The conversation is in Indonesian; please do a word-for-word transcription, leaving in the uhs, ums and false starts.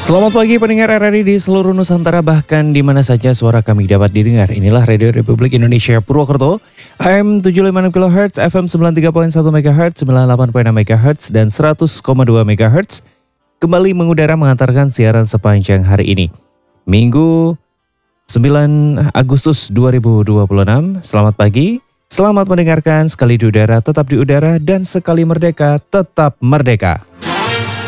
Selamat pagi pendengar R R I di seluruh Nusantara, bahkan di mana saja suara kami dapat didengar. Inilah Radio Republik Indonesia Purwokerto, A M tujuh lima enam kilohertz, F M sembilan tiga koma satu megahertz, sembilan delapan koma enam megahertz, dan seratus koma dua megahertz. Kembali mengudara mengantarkan siaran sepanjang hari ini. Minggu sembilan Agustus dua ribu dua puluh enam. Selamat pagi, selamat mendengarkan. Sekali di udara, tetap di udara, dan sekali merdeka, tetap merdeka.